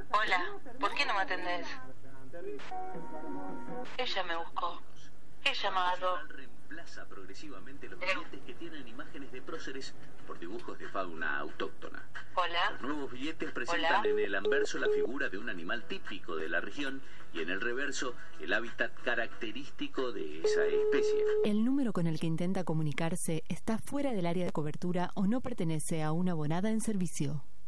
Hola, ¿por qué no me atendés? Ella me buscó. Ella me agarró. Reemplaza progresivamente los billetes que tienen imágenes de próceres por dibujos de fauna autóctona. Hola. Los nuevos billetes presentan en el anverso la figura de un animal típico de la región y en el reverso el hábitat característico de esa especie. El número con el que intenta comunicarse está fuera del área de cobertura o no pertenece a una abonada en servicio.